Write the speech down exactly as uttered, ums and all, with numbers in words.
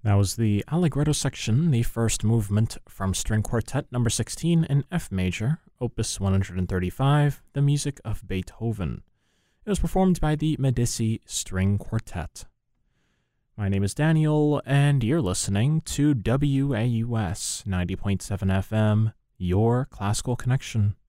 That was the Allegretto section, the first movement from String Quartet number sixteen in F major, opus one hundred thirty-five, the music of Beethoven. It was performed by the Medici String Quartet. My name is Daniel, and you're listening to W A U S ninety point seven F M, your classical connection.